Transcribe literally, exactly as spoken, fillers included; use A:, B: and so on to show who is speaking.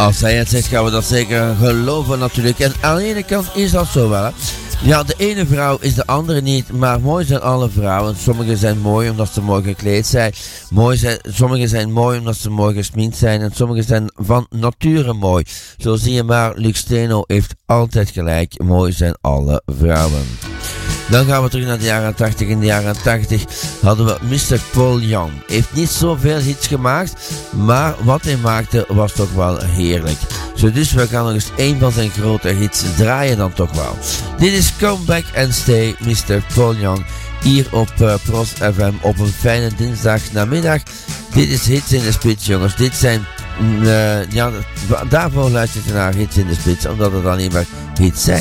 A: Als hij het zegt, gaan we dat zeker geloven natuurlijk. En aan de ene kant is dat zo wel, hè. Ja, de ene vrouw is de andere niet, maar mooi zijn alle vrouwen. Sommigen zijn mooi omdat ze mooi gekleed zijn. Mooi zijn sommigen zijn mooi omdat ze mooi gesminkt zijn. En sommigen zijn van nature mooi. Zo zie je maar, Luc Steno heeft altijd gelijk. Mooi zijn alle vrouwen. Dan gaan we terug naar de jaren tachtig. In de jaren tachtig hadden we mister Paul Young. Heeft niet zoveel hits gemaakt, maar wat hij maakte was toch wel heerlijk. Zo dus, we gaan nog eens één van zijn grote hits draaien dan toch wel. Dit is Come Back and Stay, mister Paul Young. Hier op uh, Pros F M op een fijne dinsdagnamiddag. Dit is Hits in de Spits, jongens. Dit zijn, uh, ja, daarvoor luister je naar Hits in de Spits, omdat het alleen maar hits zijn.